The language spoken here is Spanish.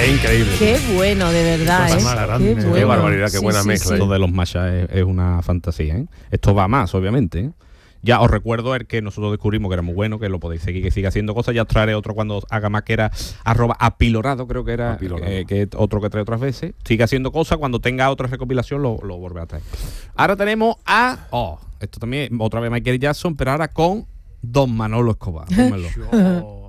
Es increíble. Qué bueno, de verdad, Cosa más grande. Qué Qué bueno. barbaridad, qué buena mezcla. Esto de los mashas es una fantasía, ¿eh? Esto va más, obviamente, ¿eh? Ya os recuerdo el que nosotros descubrimos que era muy bueno, que lo podéis seguir, que sigue haciendo cosas. Ya os traeré otro cuando haga más, que era @apilorado, creo que era, que es otro que trae otras veces. Sigue haciendo cosas, cuando tenga otra recopilación lo volverá a traer. Ahora tenemos esto también, otra vez Michael Jackson, pero ahora con Don Manolo Escobar. Pónmelo.